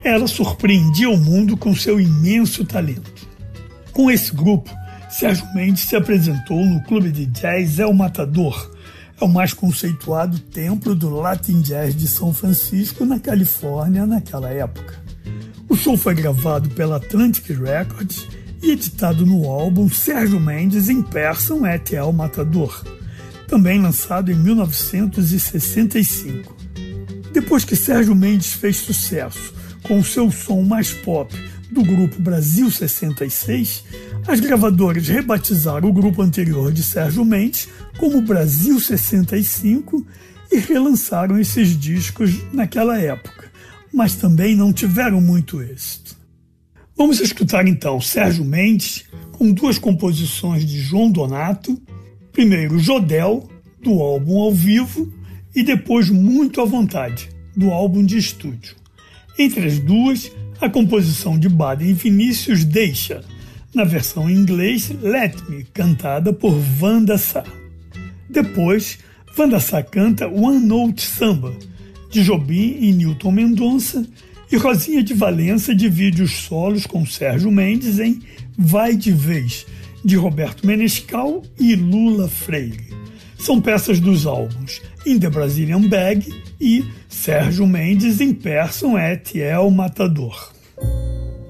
Ela surpreendia o mundo com seu imenso talento. Com esse grupo, Sérgio Mendes se apresentou no clube de jazz El Matador, é o mais conceituado templo do Latin Jazz de São Francisco, na Califórnia, naquela época. O show foi gravado pela Atlantic Records e editado no álbum Sérgio Mendes in Person at El Matador, também lançado em 1965. Depois que Sérgio Mendes fez sucesso com o seu som mais pop do grupo Brasil 66, as gravadoras rebatizaram o grupo anterior de Sérgio Mendes como Brasil 65 e relançaram esses discos naquela época, mas também não tiveram muito êxito. Vamos escutar então Sérgio Mendes com duas composições de João Donato, primeiro Jodel, do álbum ao vivo, e depois Muito à Vontade, do álbum de estúdio. Entre as duas, a composição de Baden e Vinícius Deixa, na versão em inglês Let Me, cantada por Wanda Sá. Depois, Wanda Sá canta One Note Samba, de Jobim e Newton Mendonça, e Rosinha de Valença divide os solos com Sérgio Mendes em Vai de Vez, de Roberto Menescal e Lula Freire. São peças dos álbuns In the Brazilian Bag e Sérgio Mendes in Person at El Matador.